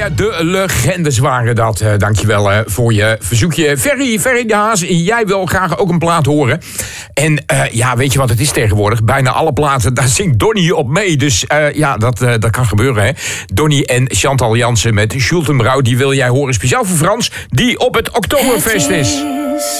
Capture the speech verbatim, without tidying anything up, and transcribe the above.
ja, de legendes waren dat. Uh, dankjewel uh, voor je verzoekje. Ferry, Ferry de Haas, jij wil graag ook een plaat horen. En uh, ja, weet je wat het is tegenwoordig? Bijna alle platen, daar zingt Donnie op mee. Dus uh, ja, dat, uh, dat kan gebeuren, hè. Donnie en Chantal Jansen met Schultenbrouw, die wil jij horen. Speciaal voor Frans, die op het Oktoberfest is.